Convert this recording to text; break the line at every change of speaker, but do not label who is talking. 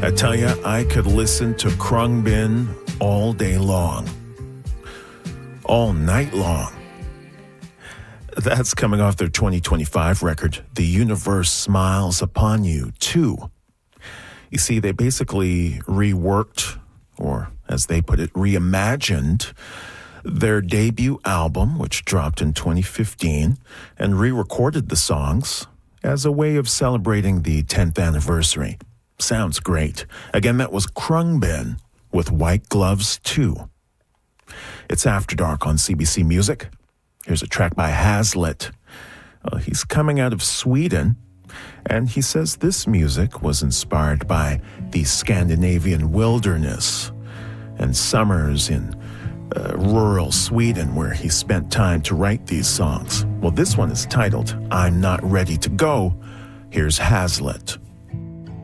I tell you, I could listen to Khruangbin all day long. All night long. That's coming off their 2025 record, The Universe Smiles Upon You 2. You see, they basically reworked, or as they put it, reimagined their debut album, which dropped in 2015, and re-recorded the songs as a way of celebrating the 10th anniversary. Sounds great. Again, that was Khruangbin with White Gloves 2. It's After Dark on CBC Music. Here's a track by Hazlitt. He's coming out of Sweden, and he says this music was inspired by the Scandinavian wilderness and summers in rural Sweden where he spent time to write these songs. Well, this one is titled I'm Not Ready to Go. Here's Hazlitt.